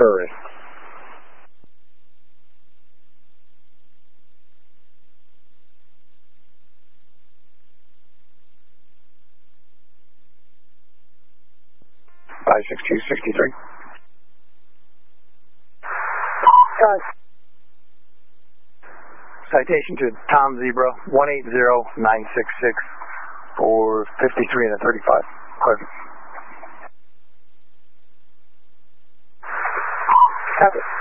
Hurry. (56263). Citation to Tom Zebra, 180966 for 53 and a 35. Clear. Copy.